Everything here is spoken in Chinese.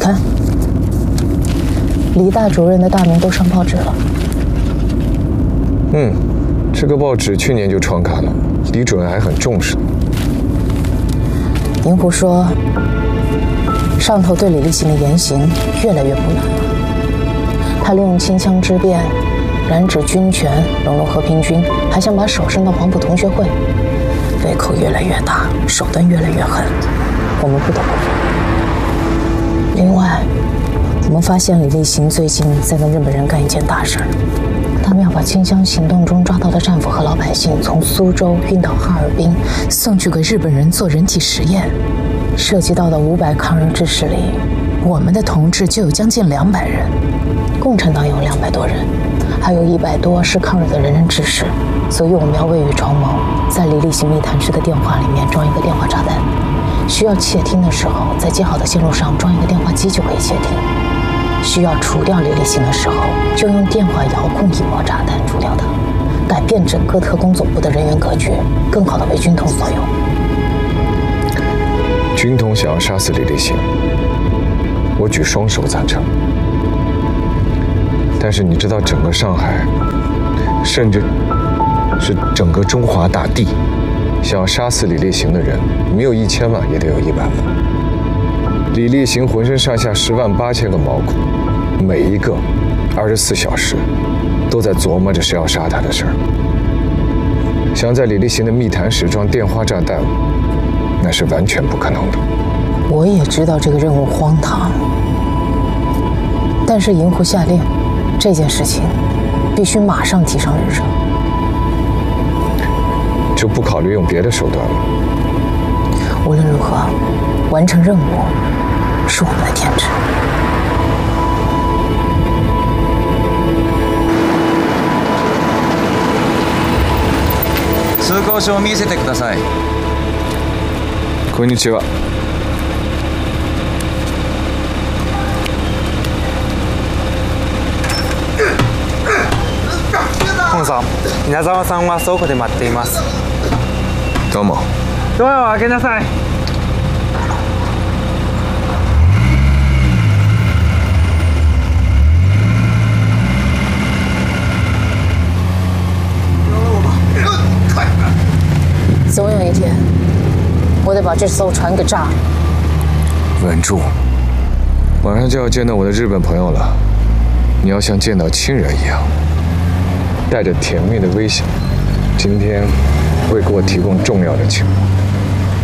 看，李大主任的大名都上报纸了。 这个报纸去年就创刊了，李主任还很重视。 银狐说，上头对李立行的言行越来越不满了。他利用清枪之变，染指军权，笼络和平军，还想把手伸到黄埔同学会，胃口越来越大，手段越来越狠，我们不得不防。另外，我们发现李立行最近在跟日本人干一件大事儿。他们要把清乡行动中抓到的战俘和老百姓从苏州运到哈尔滨，送去给日本人做人体实验。涉及到的500抗日志士里，我们的同志就有将近200人，共产党有200多人，还有100多是抗日的人志士。所以我们要未雨绸缪，在李立行密谈室的电话里面装一个电话炸弹，需要窃听的时候，在接好的线路上装一个电话机就可以窃听。需要除掉李立行的时候，就用电话遥控一膜炸弹除掉他，改变整个特工总部的人员格局，更好的为军统所用。 军统想要杀死李立行，我举双手赞成。但是你知道，整个上海，甚至是整个中华大地，想要杀死李立行的人，没有1000万也得有100万。李立行浑身上下108000个毛孔，每一个24小时都在琢磨着谁要杀他的事儿。想在李立行的密谈室装电话炸弹，那是完全不可能的。 我也知道这个任务荒唐，但是银狐下令，这件事情必须马上提上日程。 就不考虑用别的手段了？ 无论如何，完成任务是我们的天职。 通行証を見せてください。 こんにちは。 本さん、稲沢さんは倉庫で待っています。 どうも。 ドアを開けなさい。 总有一天，我得把这艘船给炸了。 稳住，马上就要见到我的日本朋友了，你要像见到亲人一样，带着甜蜜的微笑。今天会给我提供重要的情报。